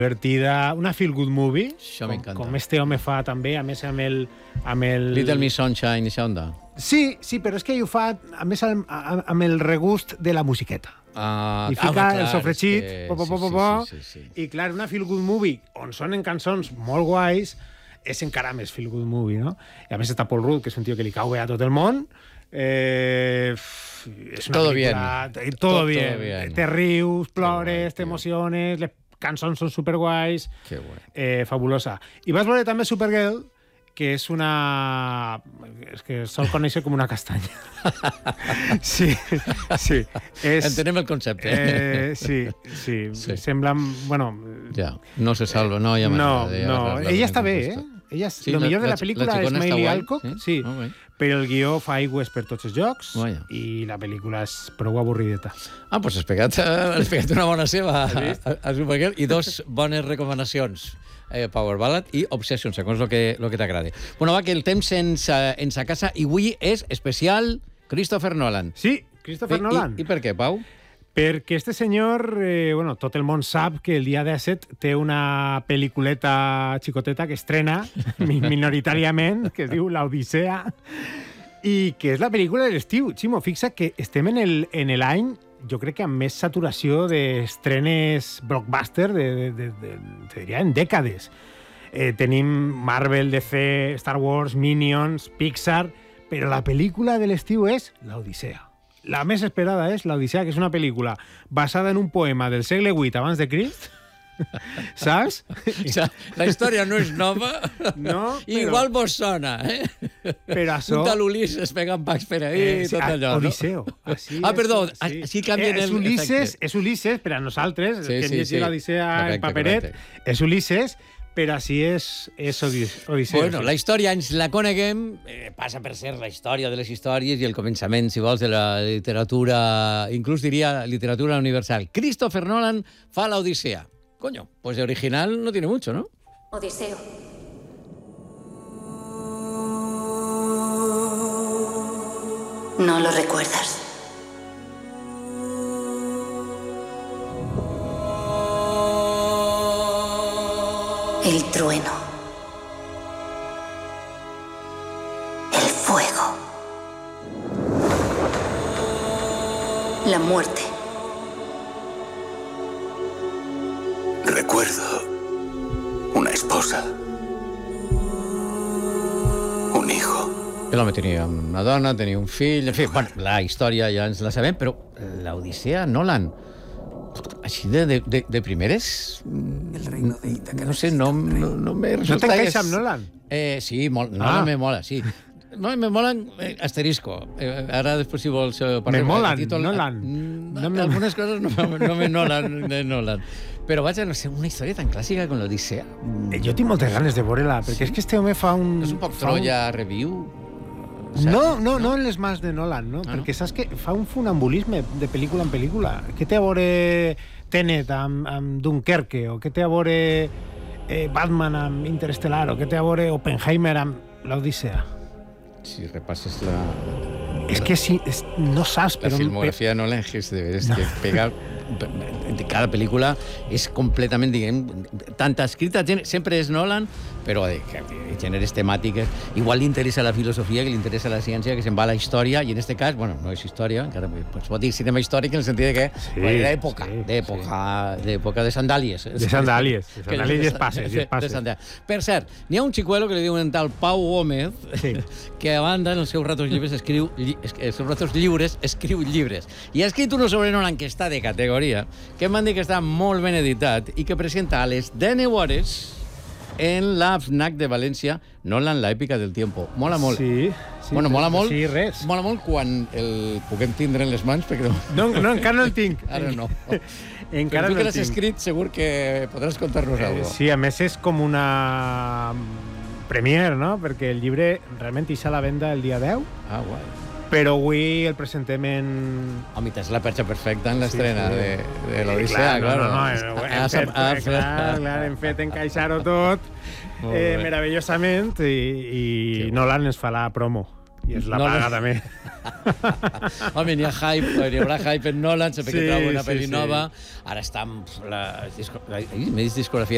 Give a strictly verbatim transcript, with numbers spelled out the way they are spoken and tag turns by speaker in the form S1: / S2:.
S1: divertida, una feel-good movie,
S2: Això
S1: com,
S2: m'encanta.
S1: com este home fa també, a més amb el... Amb el...
S2: Little Miss Sunshine, això onda?
S1: Sí, sí, però és que ell ho fa, a més, amb, amb el regust de la musiqueta.
S2: Ah,
S1: I fica
S2: ah, clar,
S1: el sofregit,
S2: que...
S1: po, po, po, po,
S2: sí,
S1: po,
S2: sí, sí, sí, sí.
S1: i clar, una feel-good movie on sonen cançons molt guais, és encara més feel-good movie, no? I a més està Paul Rudd, que és un tio que li cau bé a tot el món. Eh, és una
S2: todo
S1: película,
S2: bien.
S1: Todo,
S2: todo
S1: bien.
S2: bien.
S1: Te rius, plores,
S2: guai,
S1: t'emociones, les cançons són superguais.
S2: Que guai.
S1: Eh, fabulosa. I vas veure també Supergirl, que és una... És que sol conèixer com una castanya. Sí, sí. És,
S2: Entenem el concepte.
S1: Eh, sí, sí,
S2: Sí.
S1: sí. Sembla... Bueno,
S2: Ja, no se salva, no hi ha
S1: no,
S2: manera de
S1: no.
S2: agarrar-la
S1: Ella
S2: ben
S1: està bé,
S2: justa.
S1: eh? Ella,
S2: Sí,
S1: sí, lo
S2: la-
S1: millor de
S2: la
S1: la
S2: xi-
S1: pel·lícula
S2: la
S1: és
S2: xicona està
S1: Mailey
S2: guai,
S1: Alcock,
S2: sí?
S1: sí,
S2: Ah, guai.
S1: però el guió fa aigües per tots els jocs
S2: Vaja.
S1: i la pel·lícula és prou avorrideta.
S2: Ah, doncs has pegat, has pegat una bona seva a, a, a Supergirl i dos bones recomanacions. Eh, Power Ballad i Obsession, segons el que, lo que t'agrada. Bueno, va, que el temps ens, eh, ens a casa i avui és especial Christopher Nolan.
S1: Sí, Christopher
S2: I,
S1: Nolan.
S2: I, I per què, Pau?
S1: Perquè este senyor, eh, bueno, tot el món sap que el dia disset té una pel·lículeta xicoteta que estrena mi- minoritàriament, que es diu L'Odissea, i que és la pel·lícula de l'estiu. Ximo, fixa que estem en el, en l'any, jo crec que amb més saturació d'estrenes blockbuster, de, de, de, de, te diria, en dècades. Eh, tenim Marvel, D C, Star Wars, Minions, Pixar, però la pel·lícula de l'estiu és L'Odissea. La més esperada és L'Odissea, que és una pel·lícula basada en un poema del segle vuit abans de Crist, saps?
S2: O sea, la història no és nova,
S1: No, però-
S2: igual vos sona, eh?
S1: Però això...
S2: Un tal Ulisses pegant pacs per ahí,
S1: Eh, sí,
S2: tot
S1: ah,
S2: allò,
S1: Odisseo.
S2: no?
S1: Així
S2: Ah,
S1: és,
S2: perdó,
S1: sí.
S2: així canvien
S1: Eh, és
S2: el
S1: Ulisses,
S2: efecte.
S1: és Ulisses per a nosaltres,
S2: Sí,
S1: que hem
S2: sí,
S1: llegit
S2: sí.
S1: l'Odissea en
S2: Correcte,
S1: paperet,
S2: correcte.
S1: és Ulisses, però així és, és Odis- Odisseu.
S2: Bueno, la història ens la coneguem, eh, passa per ser la història de les històries i el començament, si vols, de la literatura, inclús diria literatura universal. Christopher Nolan fa la Odissea. Coño, pues de original no tiene mucho, ¿no?
S3: Odiseo. ¿No lo recuerdas? El trueno. El fuego. La muerte.
S4: Recuerdo una esposa, un hijo.
S2: L'home tenia una dona, tenia un fill... En fi, bueno, la història ja ens la sabem, però l'Odissea, Nolan, així de, de, de, de primeres... No sé, no, no, no me
S1: No
S2: resulta...
S1: t'encaixa amb Nolan?
S2: Eh, sí, molt, Nolan
S1: Ah.
S2: me mola, sí. No, me molen eh, asterisco. Eh, ara després, si vols... Eh,
S1: Me molen,
S2: el títol,
S1: Nolan.
S2: Mm,
S1: No me-
S2: Algunes coses no, me- no me Nolan, de Nolan. Però vaja, no sé, una història tan clàssica com l'Odissea.
S1: Eh, Jo tinc moltes ganes de veure-la, perquè és que este home fa un...
S2: És un poc
S1: fa un-
S2: Troia Review?
S1: No, no, no en les mans de Nolan, no?
S2: Ah, no?
S1: Perquè saps que fa un funambulisme de pel·lícula en pel·lícula. Què té a veure Tenet amb, amb Dunkerque? O què té a veure eh, Batman amb Interestelar? O què té a veure Oppenheimer amb l'Odissea?
S2: Si repasses la,
S1: És que si, és, no saps...
S2: la
S1: però-
S2: filmografia de Nolan, que és, de veres que pega... De cada pel·lícula és completament, diguem, tanta escrita, sempre és Nolan, però de, de gèneres temàtiques. Igual li interessa la filosofia, que li interessa la ciència, que se'n va a la història, i en aquest cas, bueno, no és història, encara es pot dir cinema històric en el sentit de que
S1: Sí,
S2: bueno, d'època,
S1: sí,
S2: d'època, d'època de sandàlies.
S1: De sandàlies, de
S2: Que-
S1: sandàlies i espases, i
S2: de- de
S1: espases.
S2: sandàlies. Per cert, n'hi ha un xicuelo que li diuen un tal Pau Gómez,
S1: Sí.
S2: que a banda, en els seus ratos lliures escriu, lli, es- els seus ratos lliures escriu llibres. I ha escrit uno sobre Nolan que està de categoria, que m'han dit que està molt ben editat i que presenta a les deu hores en la FNAC de València Nolan, la èpica del tiempo. Mola molt.
S1: Sí, sí.
S2: bueno, mola molt.
S1: Sí, res.
S2: Mola molt quan el puguem tindre en les mans, perquè no,
S1: No, no, encara no el tinc.
S2: ara no.
S1: Encara
S2: Però tu
S1: no
S2: que
S1: el
S2: l'has
S1: tinc.
S2: escrit, segur que podràs contar-nos
S1: Eh,
S2: alguna cosa.
S1: sí, a més és com una mm, premier, no? Perquè el llibre realment ixa a la venda el dia deu,
S2: Ah, guai.
S1: però avui el presentem en...
S2: Home, t'és la perxa perfecta en l'estrena
S1: Sí, sí.
S2: de, de l'Odissea,
S1: Sí,
S2: clar.
S1: No, no, no, hem,
S2: Ah,
S1: fet,
S2: ah, ah,
S1: clar, clar, hem fet encaixar-ho tot
S2: Molt
S1: eh,
S2: bé.
S1: meravellosament i, i
S2: Que
S1: Nolan ens fa la promo. I és la
S2: No,
S1: paga,
S2: no.
S1: també.
S2: Home, n'hi ha hype, n'hi haurà hype en Nolan, sempre que
S1: Sí,
S2: trobo una
S1: sí,
S2: pel·li
S1: sí.
S2: nova. Ara està amb la, disco- la, la més discografia